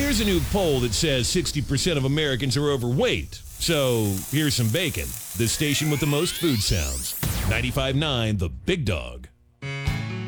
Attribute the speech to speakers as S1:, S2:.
S1: Here's a new poll that says 60% of Americans are overweight. So here's some bacon. The station with the most food sounds. 95.9 The Big Dog.